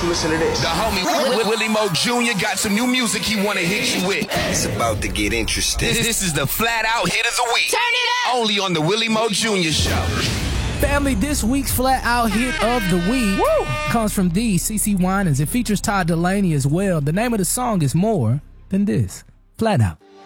listen to this. The homie Willie Mo Jr. got some new music he wanna hit you with. It's about to get interesting. This is the Flat Out Hit of the Week. Turn it up! Only on the Willie Mo Jr. Show. Family, this week's Flat Out Hit of the Week comes from CeCe Winans. It features Todd Dulaney as well. The name of the song is More Than This. Flat Out.